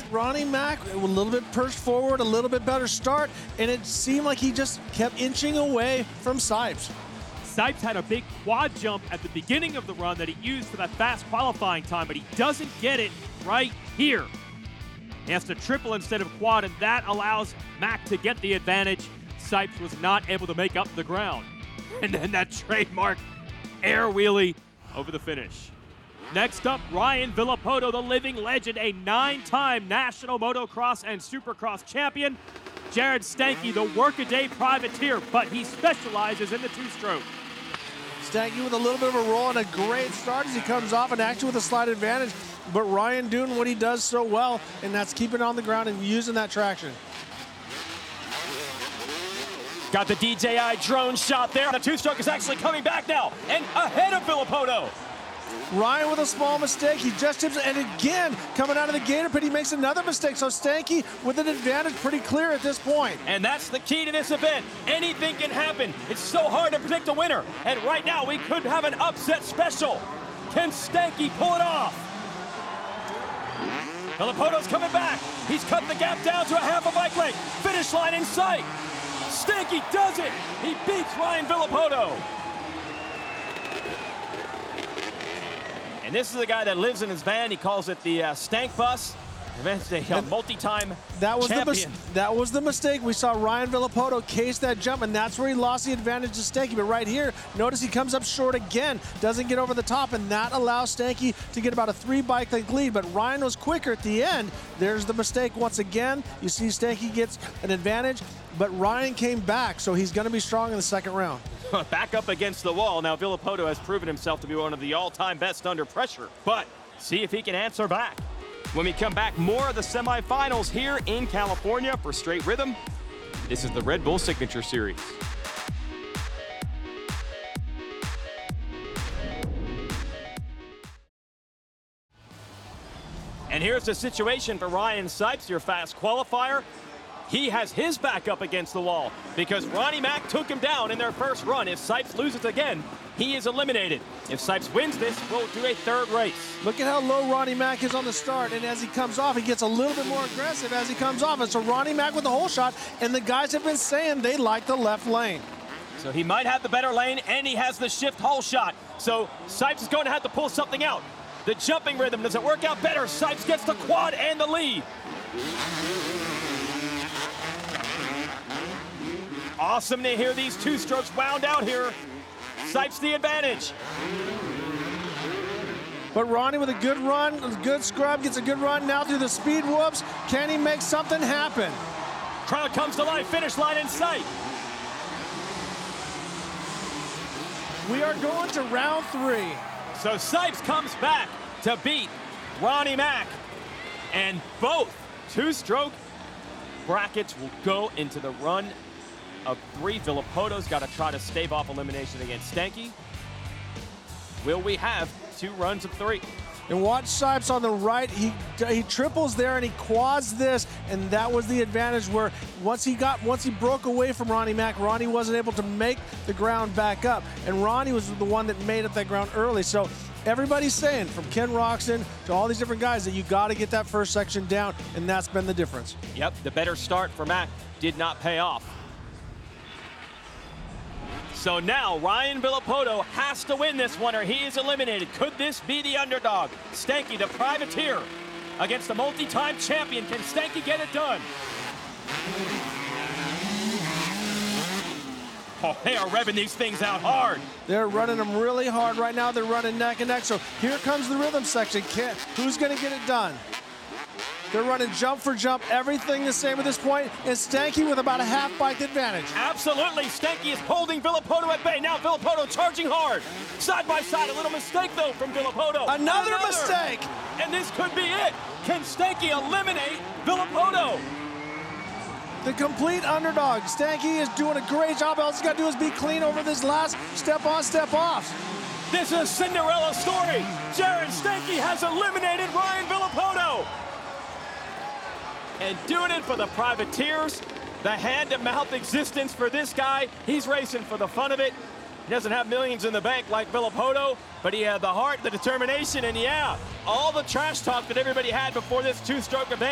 Ronnie Mack a little bit pushed forward, a little bit better start, and it seemed like he just kept inching away from Sipes. Sipes had a big quad jump at the beginning of the run that he used for that fast qualifying time, but he doesn't get it right here. He has to triple instead of quad, and that allows Mack to get the advantage. Sipes was not able to make up the ground. And then that trademark air wheelie over the finish. Next up, Ryan Villopoto, the living legend, a 9-time national motocross and supercross champion. Jared Stanky, the workaday privateer, but he specializes in the two-stroke. Stanky with a little bit of a roll and a great start as he comes off, and actually with a slight advantage. But Ryan doing what he does so well, and that's keeping on the ground and using that traction. Got the DJI drone shot there. The two-stroke is actually coming back now and ahead of Villopoto. Ryan with a small mistake. He just tips it, and again, coming out of the gator pit, he makes another mistake. So Stanky with an advantage pretty clear at this point. And that's the key to this event. Anything can happen. It's so hard to predict a winner. And right now, we could have an upset special. Can Stanky pull it off? Villopoto's coming back. He's cut the gap down to a half a bike length. Finish line in sight. Stanky does it. He beats Ryan Villopoto. And this is the guy that lives in his van. He calls it the Stank Bus. A multi-time champion. That was the mistake. We saw Ryan Villopoto case that jump, and that's where he lost the advantage to Stanky. But right here, notice he comes up short again, doesn't get over the top, and that allows Stanky to get about a 3-bike length lead. But Ryan was quicker at the end. There's the mistake once again. You see Stanky gets an advantage, but Ryan came back, so he's going to be strong in the second round. Back up against the wall. Now Villopoto has proven himself to be one of the all-time best under pressure. But see if he can answer back. When we come back, more of the semifinals here in California for Straight Rhythm. This is the Red Bull Signature Series. And here's the situation for Ryan Sipes, your fast qualifier. He has his back up against the wall because Ronnie Mack took him down in their first run. If Sipes loses again, he is eliminated. If Sipes wins this, we'll do a third race. Look at how low Ronnie Mack is on the start, and as he comes off, he gets a little bit more aggressive as he comes off. And so Ronnie Mack with the hole shot, and the guys have been saying they like the left lane. So he might have the better lane, and he has the shift hole shot. So Sipes is going to have to pull something out. The jumping rhythm, does it work out better? Sipes gets the quad and the lead. Awesome to hear these two strokes wound out here. Sipes the advantage. But Ronnie with a good run, a good scrub, gets a good run now through the speed whoops. Can he make something happen? Crowd comes to life, finish line in sight. We are going to round 3. So Sipes comes back to beat Ronnie Mack. And both two-stroke brackets will go into the run of 3. Villopoto's got to try to stave off elimination against Stanky. Will we have 2 runs of 3? And watch Sipes on the right. He triples there and he quads this, and that was the advantage where once he broke away from Ronnie Mack, Ronnie wasn't able to make the ground back up. And Ronnie was the one that made up that ground early. So everybody's saying, from Ken Roczen to all these different guys, that you got to get that first section down, and that's been the difference. Yep, the better start for Mack did not pay off. So now Ryan Villopoto has to win this one or he is eliminated. Could this be the underdog? Stanky, the privateer, against the multi-time champion. Can Stanky get it done? Oh, they are revving these things out hard. They're running them really hard right now. They're running neck and neck. So here comes the rhythm section. Who's going to get it done? They're running jump for jump, everything the same at this point, and Stanky with about a half-bike advantage. Absolutely, Stanky is holding Villopoto at bay. Now Villopoto charging hard. Side by side, a little mistake though from Villopoto. Another mistake! And this could be it. Can Stanky eliminate Villopoto? The complete underdog. Stanky is doing a great job. All he's got to do is be clean over this last step on, step off. This is a Cinderella story. Jared Stanky has eliminated Ryan Villopoto. And doing it for the privateers, the hand-to-mouth existence for this guy. He's racing for the fun of it. He doesn't have millions in the bank like Villopoto, but he had the heart, the determination, and yeah, all the trash talk that everybody had before this two-stroke event.